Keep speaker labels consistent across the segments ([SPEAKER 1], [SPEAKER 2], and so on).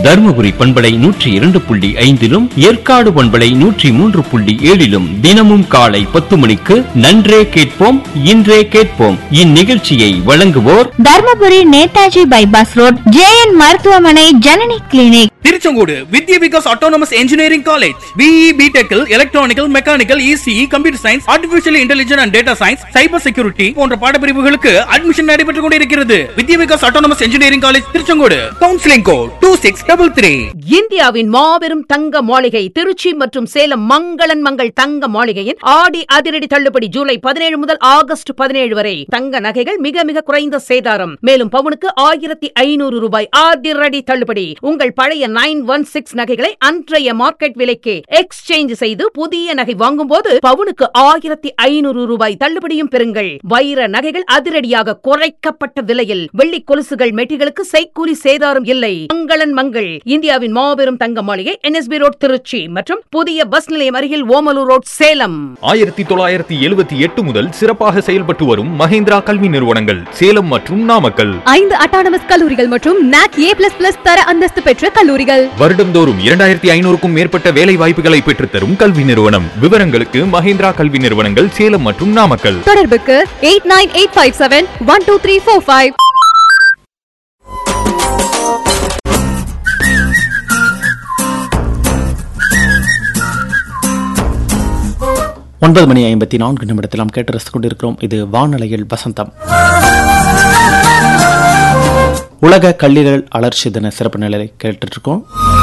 [SPEAKER 1] தர்மபுரி பண்பலை 102.5 ஏற்காடு பண்பலை 103.7 தினமும் காலை 10 மணிக்கு நன்றே கேட்போம் இன்றே கேட்போம். இந்நிகழ்ச்சியை வழங்குவோர்
[SPEAKER 2] Dharmapuri Netaji bypass road JN மருத்துவமனை Janani clinic.
[SPEAKER 3] Tiruchengode Vidya Vikas autonomous engineering college BE BTech electronical mechanical ECE computer science artificial intelligence and data science cyber security போன்ற பாடப்பிரிவுகளுக்கு அட்மிஷன் நடைபெற்றுக் கொண்டிருக்கிறது. வித்யா Vikas autonomous engineering college Tiruchengode. Counselling code 2633.
[SPEAKER 4] இந்தியாவின் மாபெரும் தங்க மாளிகை திருச்சி மற்றும் சேலம் மங்களன் மங்கள் தங்க மாளிகையின் ஆடி அதிரடி தள்ளுபடி ஜூலை 17 முதல் ஆகஸ்ட் 17 வரை. தங்க நகைகள் மிக மிக குறைந்த சேதாரம். மேலும் பவுனுக்கு 1500 ரூபாய் அதிரடி தள்ளுபடி. உங்கள் பழைய 916 நகைகளை அன்றைய மார்க்கெட் விலைக்கு எக்ஸ்சேஞ்ச் செய்து புதிய நகை வாங்கும் போது பவுனுக்கு 1500 ரூபாய் தள்ளுபடியும் பெறுங்கள். வைர நகைகள் அதிரடியாக குறைக்கப்பட்ட விலையில். வெள்ளி கொலுசுகள் மெட்டிகளுக்கு செய்கூலி சேதாரம் இல்லை. மங்களன் மங்கள் இந்தியாவின் மாபெரும் தங்க மாளிகை NSB ரோட் திருச்சி மற்றும் புதிய பஸ் நிலையம் அருகில் ஓமலூர் ரோட் சேலம்.
[SPEAKER 5] 1978 முதல் சிறப்பாக செயல்பட்டு வரும் மஹேந்திரா கல்வி நிறுவனங்கள் சேலம் மற்றும் நாமக்கல்.
[SPEAKER 6] 5 அட்டானமஸ் கல்லூரிகள் மற்றும் NAC A++ தர அந்தஸ்து பெற்ற கல்லூரிகள்.
[SPEAKER 5] வருடம்தோறும் 2500க்கும் மேற்பட்ட வேலை வாய்ப்புகளை பெற்றுத்தரும் கல்வி நிறுவனம். விவரங்களுக்கு மஹேந்திரா கல்வி நிறுவனங்கள் சேலம் மற்றும் நாமக்கல்.
[SPEAKER 6] தொடர்புக்கு 8985712345.
[SPEAKER 7] மணி 54 நாம் கேட்டு ரசித்துக் கொண்டிருக்கிறோம். இது வானலையில் வசந்தம். உலக கல்லீரல் அழற்சி தின சிறப்பு நிலையை கேட்டுட்டு இருக்கோம்.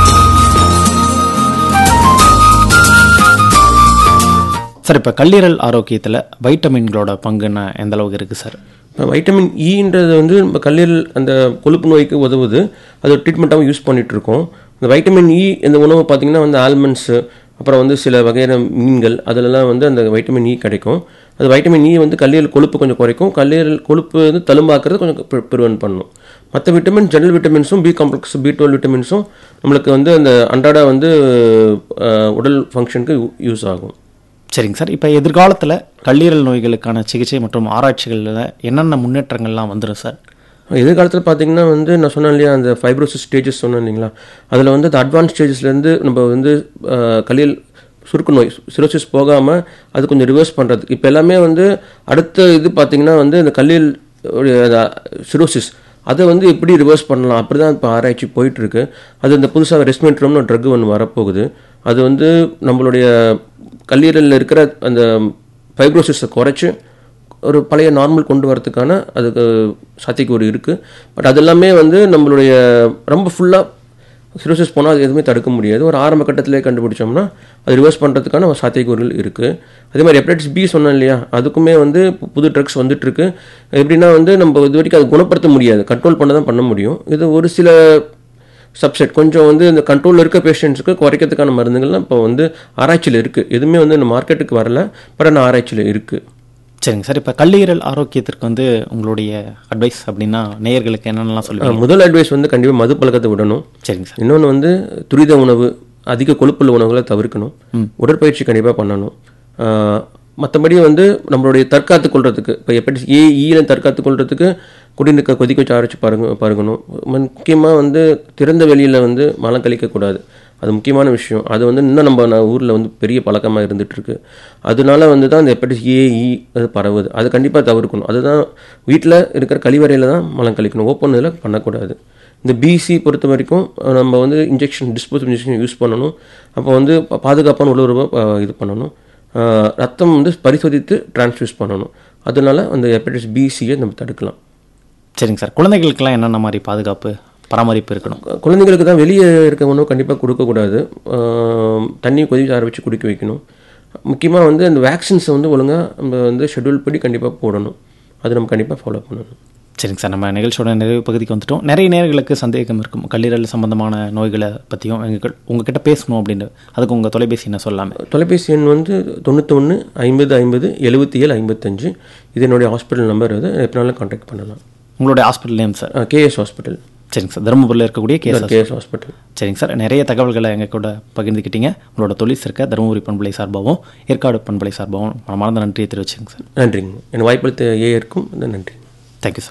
[SPEAKER 7] சார், இப்போ கல்லீரல் ஆரோக்கியத்தில் வைட்டமின்களோட பங்குன்னு எந்த அளவுக்கு இருக்குது சார்?
[SPEAKER 8] இப்போ வைட்டமின் ஈன்றது வந்து நம்ம கல்லீரல் அந்த கொழுப்பு நோய்க்கு உதவுது. அது ஒரு ட்ரீட்மெண்ட்டாகவும் யூஸ் பண்ணிகிட்ருக்கோம். இந்த வைட்டமின் இ இந்த உணவு பார்த்திங்கன்னா வந்து ஆல்மண்ட்ஸு, அப்புறம் வந்து சில வகையான மீன்கள், அதிலெல்லாம் வந்து அந்த வைட்டமின் இ கிடைக்கும். அது வைட்டமின் இ வந்து கல்லீரல் கொழுப்பு கொஞ்சம் குறைக்கும். கல்லீரல் கொழுப்பு வந்து தழும்பாக்குறது கொஞ்சம் ப்ரிவென்ட் பண்ணும். மற்ற vitamin general விட்டமின்ஸும் B complex B12 விட்டமின்ஸும் நம்மளுக்கு வந்து அந்த அன்றாட வந்து உடல் ஃபங்க்ஷனுக்கு யூஸ் ஆகும்.
[SPEAKER 7] சரிங்க சார். இப்போ எதிர்காலத்தில் கல்லீரல் நோய்களுக்கான சிகிச்சை மற்றும் ஆராய்ச்சிகளில் என்னென்ன முன்னேற்றங்கள்லாம் வந்துடும் சார்?
[SPEAKER 8] எதிர்காலத்தில் பார்த்திங்கன்னா வந்து நான் சொன்னேன் இல்லையா, அந்த ஃபைப்ரோசிஸ் ஸ்டேஜஸ் சொன்னேன் இல்லைங்களா, அதில் வந்து அந்த அட்வான்ஸ் ஸ்டேஜஸ்லேருந்து நம்ம வந்து கல்லீரல் சுருக்கு நோய் சிரோசிஸ் போகாமல் அது கொஞ்சம் ரிவர்ஸ் பண்ணுறது. இப்போ எல்லாமே வந்து அடுத்த இது பார்த்திங்கன்னா வந்து இந்த கல்லீரல் சிரோசிஸ் அதை வந்து எப்படி ரிவர்ஸ் பண்ணலாம் அப்படி தான் இப்போ ஆராய்ச்சி போயிட்டுருக்கு. அது இந்த புதுசாக ரெஸ்மெட்ரம்னு ட்ரக் ஒன்று வரப்போகுது. அது வந்து நம்மளுடைய கல்லீரலில் இருக்கிற அந்த ஃபைப்ரோசிஸை குறைச்சி ஒரு பழைய நார்மல் கொண்டு வரதுக்கான அதுக்கு சாத்தியக்கூறு இருக்குது. பட் அது எல்லாமே வந்து நம்மளுடைய ரொம்ப ஃபுல்லாக சிரோசிஸ் போனால் அது எதுவுமே தடுக்க முடியாது. ஒரு ஆரம்ப கட்டத்திலே கண்டுபிடிச்சோம்னா அது ரிவர்ஸ் பண்ணுறதுக்கான சாத்தியக்கூறுகள் இருக்குது. அதே மாதிரி ஹெப்படைட்டிஸ் பி சொன்னோம் இல்லையா, அதுக்குமே வந்து புது ட்ரக்ஸ் வந்துட்டுருக்கு. எப்படின்னா வந்து நம்ம இது வரைக்கும் அது குணப்படுத்த முடியாது, கண்ட்ரோல் பண்ண தான் பண்ண முடியும். இது ஒரு சில சப்செட் கொஞ்சம் வந்து இந்த கண்ட்ரோலில் இருக்க பேஷண்ட்ஸுக்கு குறைக்கிறதுக்கான மருந்துகள்லாம் இப்போ வந்து ஆராய்ச்சியில் இருக்குது. எதுவுமே வந்து இந்த மார்க்கெட்டுக்கு வரல, பட் ஆனால் ஆராய்ச்சியில் இருக்குது.
[SPEAKER 7] சரிங்க சார். இப்போ கல்லீரல் ஆரோக்கியத்திற்கு வந்து உங்களுடைய அட்வைஸ் அப்படின்னா நேயர்களுக்கு என்னென்னலாம் சொல்லுங்கள்?
[SPEAKER 8] முதல் அட்வைஸ் வந்து கண்டிப்பாக மது பழக்கத்தை விடணும்.
[SPEAKER 7] சரிங்க சார்.
[SPEAKER 8] இன்னொன்று வந்து துரித உணவு, அதிக கொழுப்புள்ள உணவுகளை தவிர்க்கணும். உடற்பயிற்சி கண்டிப்பாக பண்ணணும். மற்றபடி வந்து நம்மளுடைய தற்காத்து கொள்றதுக்கு இப்போ எப்படி ஈல தற்காத்து கொள்றதுக்கு குடிநீரை கொதிக்க வச்சு அரைச்சி பருகணும். முக்கியமாக வந்து திறந்த வெளியில் வந்து மலம் கழிக்கக்கூடாது. அது முக்கியமான விஷயம். அது வந்து இன்னும் நம்ம ஊரில் வந்து பெரிய பழக்கமாக இருந்துகிட்ருக்கு. அதனால வந்து தான் இந்த ஹெப்படைட்டிஸ் ஏஇ அது பரவுது. அது கண்டிப்பாக தவிர்க்கணும். அதுதான் வீட்டில் இருக்கிற கழிவறையில் தான் மலம் கழிக்கணும், ஓப்பன் இதில் பண்ணக்கூடாது. இந்த பிசி பொறுத்த வரைக்கும் நம்ம வந்து டிஸ்போசபிள் இன்ஜெக்ஷன் யூஸ் பண்ணணும். அப்போ வந்து பாதுகாப்பான உணவு இது பண்ணணும். ரத்தம் வந்து பரிசோதித்து டிரான்ஸ்ஃபியூஸ் பண்ணணும். அதனால அந்த ஹெப்படைட்டிஸ் பிசியை நம்ம தடுக்கலாம்.
[SPEAKER 7] சரிங்க சார். குழந்தைகளுக்கெல்லாம் என்னென்ன மாதிரி பாதுகாப்பு பராமரிப்பு இருக்கணும்?
[SPEAKER 8] குழந்தைங்களுக்கு தான் வெளியே இருக்க உணவு கண்டிப்பாக கொடுக்கக்கூடாது. தண்ணி கொதிச்சு ஆற வச்சு குடிக்க வைக்கணும். முக்கியமாக வந்து அந்த வேக்சின்ஸை வந்து ஒழுங்காக நம்ம வந்து ஷெட்யூல் படி கண்டிப்பாக போடணும். அது நம்ம கண்டிப்பாக ஃபாலோ பண்ணணும்.
[SPEAKER 7] சரிங்க சார். நம்ம நிகழ்ச்சியோட நிறைவு பகுதிக்கு வந்துட்டோம். நிறைய நேர்களுக்கு சந்தேகம் இருக்கும் கல்லீரல் சம்பந்தமான நோய்களை பற்றியும் உங்ககிட்ட பேசணும் அப்படின்னு. அதுக்கு உங்கள் தொலைபேசி என்ன சொல்லலாமே?
[SPEAKER 8] தொலைபேசி எண் வந்து 91 50 50 77 55. இது என்னுடைய ஹாஸ்பிட்டல் நம்பர். அது எப்படினாலும் கான்டாக்ட் பண்ணலாம்.
[SPEAKER 7] உங்களுடைய hospital name sir?
[SPEAKER 8] KS hospital.
[SPEAKER 7] சரிங்க சார். தருமபுரியில் இருக்கக்கூடிய
[SPEAKER 8] KS ஹாஸ்பிட்டல்.
[SPEAKER 7] சரிங்க சார். நிறைய தகவல்களை எங்கள் கூட பகிர்ந்துக்கிட்டீங்க. உங்களோட தொழில் இருக்க தருமபுரி பண்பலை சார்பாகவும் ஏற்காடு பண்பலை சார்பாகவும் மனமார்ந்த நன்றியை தெரிவிச்சுங்க சார்.
[SPEAKER 8] நன்றிங்க. என் வாய்ப்பளித்த ஏற்கும் நன்றி.
[SPEAKER 7] Thank you sir.